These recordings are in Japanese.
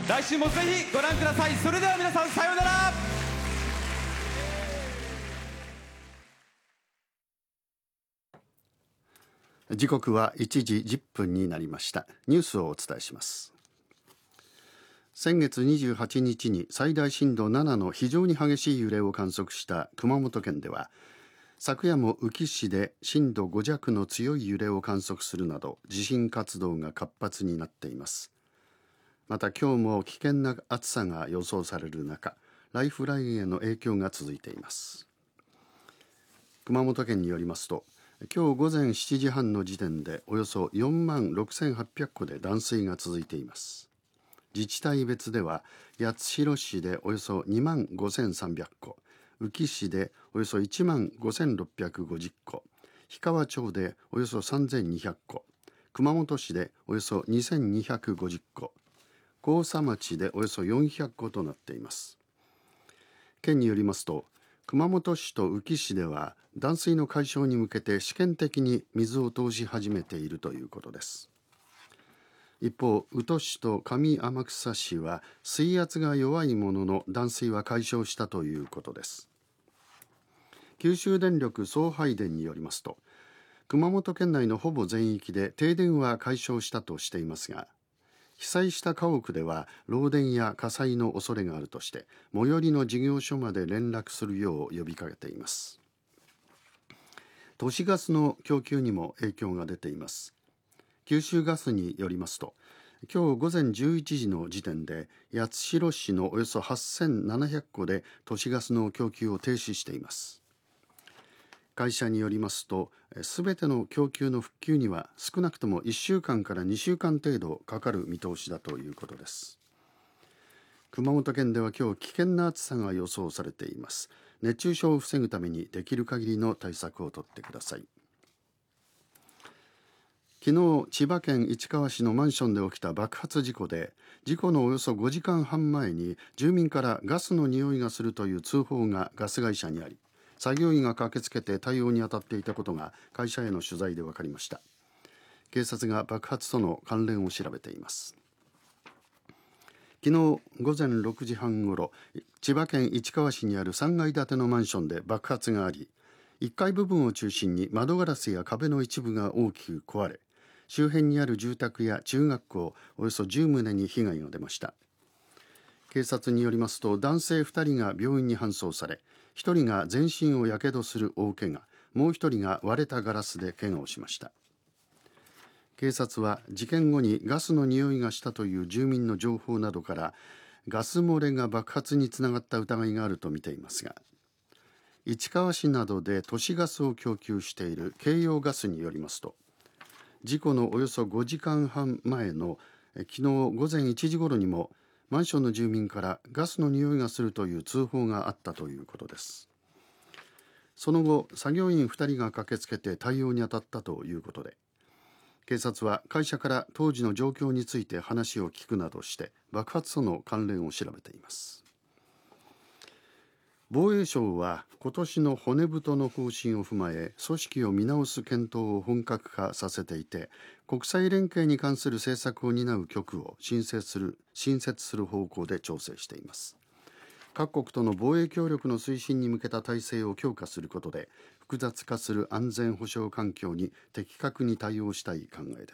来週もぜひご覧ください。それでは皆さん、さようなら。 時刻は1時10分になりました。ニュースをお伝えします。先月28日に最大震度7の非常に激しい揺れを観測した熊本県では、昨夜も宇城市で震度5弱の強い揺れを観測するなど地震活動が活発になっています。また今日も危険な暑さが予想される中、ライフラインへの影響が続いています。熊本県によりますと、今日午前7時半の時点でおよそ4万6800戸で断水が続いています。自治体別では八代市でおよそ2万5300戸、宇城市でおよそ1万5650戸、氷川町でおよそ3200戸、熊本市でおよそ2250戸、甲佐町でおよそ400戸となっています。県によりますと、熊本市と宇城市では断水の解消に向けて試験的に水を通し始めているということです。一方、宇土市と上天草市は水圧が弱いものの断水は解消したということです。九州電力送配電によりますと、熊本県内のほぼ全域で停電は解消したとしていますが、被災した家屋では漏電や火災の恐れがあるとして、最寄りの事業所まで連絡するよう呼びかけています。都市ガスの供給にも影響が出ています。九州ガスによりますと、今日午前11時の時点で八代市のおよそ8700戸で都市ガスの供給を停止しています。会社によりますと、すべての供給の復旧には少なくとも1週間から2週間程度かかる見通しだということです。熊本県では今日危険な暑さが予想されています。熱中症を防ぐためにできる限りの対策を取ってください。昨日、千葉県市川市のマンションで起きた爆発事故で、事故のおよそ5時間半前に住民からガスの匂いがするという通報がガス会社にあり、作業員が駆けつけて対応に当たっていたことが会社への取材で分かりました。警察が爆発との関連を調べています。昨日午前6時半ごろ、千葉県市川市にある3階建てのマンションで爆発があり、1階部分を中心に窓ガラスや壁の一部が大きく壊れ、周辺にある住宅や中学校およそ10棟に被害が出ました。警察によりますと、男性2人が病院に搬送され、1人が全身をやけどする大怪我、もう1人が割れたガラスで怪我をしました。警察は事件後にガスの匂いがしたという住民の情報などからガス漏れが爆発につながった疑いがあるとみていますが、市川市などで都市ガスを供給している京葉ガスによりますと、事故のおよそ5時間半前の昨日午前1時ごろにもマンションの住民からガスの匂いがするという通報があったということです。その後、作業員2人が駆けつけて対応に当たったということで、警察は会社から当時の状況について話を聞くなどして爆発との関連を調べています。防衛省は今年の骨太の方針を踏まえ組織を見直す検討を本格化させていて、国際連携に関する政策を担う局を新設する方向で調整しています。各国との防衛協力の推進に向けた体制を強化することで、複雑化する安全保障環境に的確に対応したい考えです。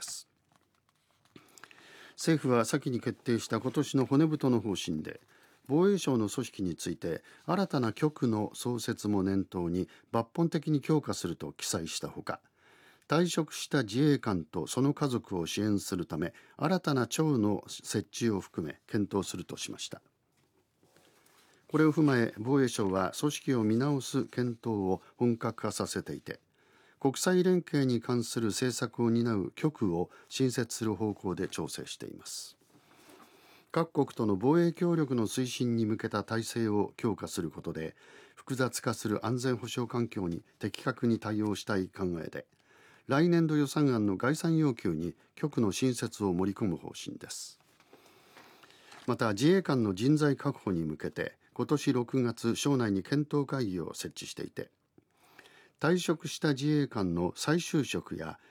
政府は先に決定した今年の骨太の方針で、防衛省の組織について新たな局の創設も念頭に抜本的に強化すると記載したほか、退職した自衛官とその家族を支援するため新たな庁の設置を含め検討するとしました。これを踏まえ防衛省は組織を見直す検討を本格化させていて、国際連携に関する政策を担う局を新設する方向で調整しています。各国との防衛協力の推進に向けた体制を強化することで、複雑化する安全保障環境に的確に対応したい考えで、来年度予算案の概算要求に局の新設を盛り込む方針です。また自衛官の人材確保に向けて今年6月省内に検討会議を設置していて、退職した自衛官の再就職や